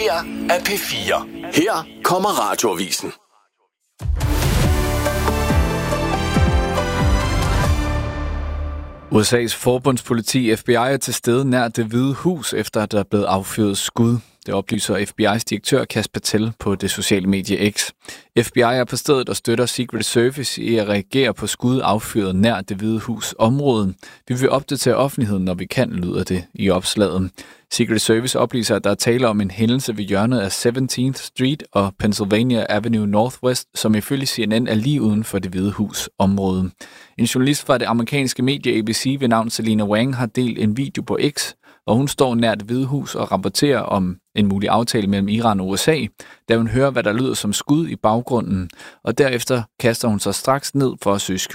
her er P4. Her kommer Radioavisen. USA's forbundspoliti FBI er til stede nær Det Hvide Hus, efter at der er blevet affyret skud. Det oplyser FBI's direktør Kash Patel på det sociale medie X. FBI er på stedet og støtter Secret Service i at reagere på skud affyret nær Det Hvide Hus område. Vi vil opdatere offentligheden, når vi kan, lyder det i opslaget. Secret Service oplyser, at der er tale om en hændelse ved hjørnet af 17th Street og Pennsylvania Avenue Northwest, som ifølge CNN er lige uden for Det Hvide Hus område. En journalist fra det amerikanske medie ABC ved navn Selena Wang har delt en video på X, og hun står nær Det Hvide Hus og rapporterer om en mulig aftale mellem Iran og USA, da hun hører, hvad der lyder som skud i baggrunden, og derefter kaster hun sig straks ned for at søge skjul